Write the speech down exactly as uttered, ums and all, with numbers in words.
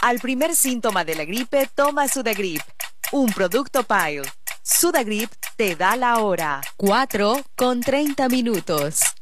Al primer síntoma de la gripe, toma Sudagrip, un producto Pile. Sudagrip te da la hora. cuatro con treinta minutos.